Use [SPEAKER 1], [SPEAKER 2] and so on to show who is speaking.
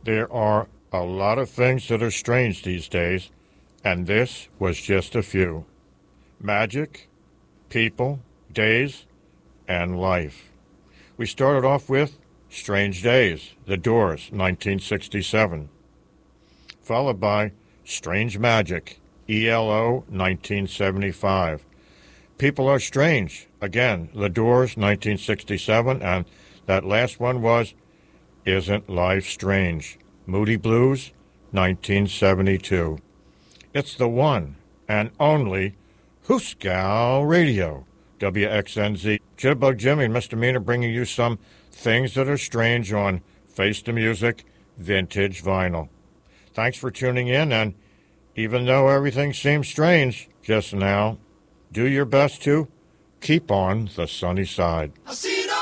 [SPEAKER 1] There are a lot of things that are strange these days, and this was just a few. Magic, people, days, and life. We started off with Strange Days, The Doors, 1967, followed by Strange Magic, ELO, 1975. People Are Strange, again, The Doors, 1967, and that last one was Isn't Life Strange, Moody Blues, 1972. It's the one and only Hooskow Radio, WXNZ. Jitterbug Jimmy and Misdemeanor bringing you some things that are strange on Face the Music Vintage Vinyl. Thanks for tuning in, and even though everything seems strange just now, do your best to keep on the sunny side.
[SPEAKER 2] I'll see